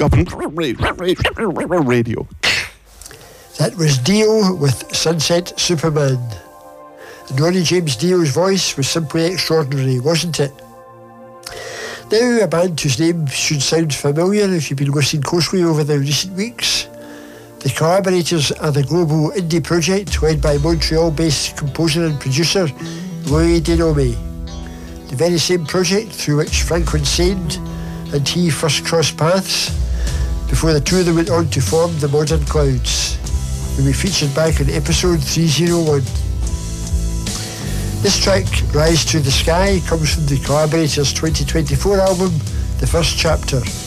Radio. That was Dio with Sunset Superman. And Ronnie James Dio's voice was simply extraordinary, wasn't it? Now, a band whose name should sound familiar if you've been listening closely over the recent weeks. The Collaborators are the global indie project led by Montreal-based composer and producer Louis Denomé. The very same project through which Franklin Saint and he first crossed paths before the two of them went on to form the Modern Clouds, who we featured back in episode 301. This track, Rise to the Sky, comes from the Collaborators' 2024 album, The First Chapter.